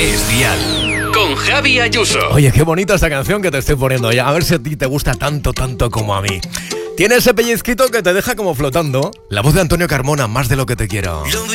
Es Dial. Con Javi Ayuso. Oye, qué bonita esta canción que te estoy poniendo ya. A ver si a ti te gusta tanto como a mí. Tiene ese pellizquito que te deja como flotando. La voz de Antonio Carmona, Más de lo que te quiero.